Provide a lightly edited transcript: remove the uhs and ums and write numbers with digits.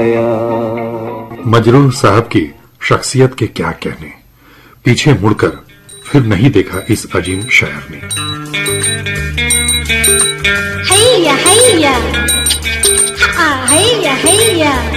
मजरूह साहब की शख्सियत के क्या कहने, पीछे मुड़कर फिर नहीं देखा इस अजीम शायर ने। हैया हैया हैया हैया